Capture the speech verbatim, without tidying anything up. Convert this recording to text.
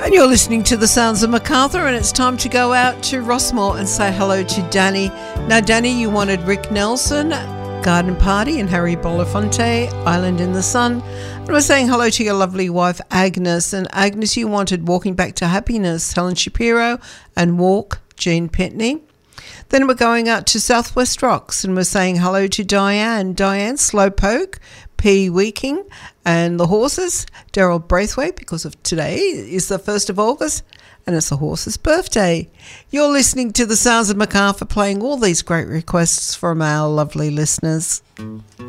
And you're listening to The Sounds of Macarthur, and it's time to go out to Rossmore and say hello to Danny. Now, Danny, you wanted Rick Nelson, Garden Party, and Harry Belafonte, Island in the Sun. And we're saying hello to your lovely wife, Agnes. And Agnes, you wanted Walking Back to Happiness, Helen Shapiro, and Walk, Gene Pitney. Then we're going out to Southwest Rocks, and we're saying hello to Diane. Diane Slowpoke, P. Weeking, and the horses, Daryl Braithwaite, because of today is the first of August, and it's the horse's birthday. You're listening to The Sounds of Macarthur, playing all these great requests from our lovely listeners.